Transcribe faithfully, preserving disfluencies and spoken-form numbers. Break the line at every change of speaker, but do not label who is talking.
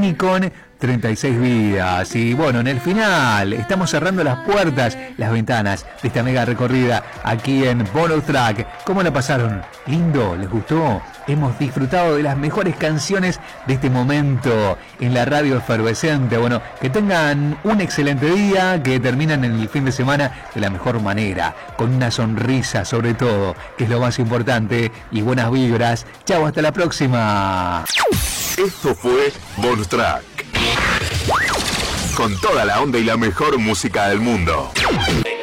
Tini con treinta y seis vidas. Y bueno, en el final estamos cerrando las puertas, las ventanas de esta mega recorrida aquí en Bonus Track. ¿Cómo la pasaron? ¿Lindo? ¿Les gustó? Hemos disfrutado de las mejores canciones de este momento en la radio efervescente. Bueno, que tengan un excelente día, que terminan en el fin de semana de la mejor manera, con una sonrisa sobre todo, que es lo más importante, y buenas vibras. Chau, hasta la próxima.
Esto fue Bonus Track, con toda la onda y la mejor música del mundo.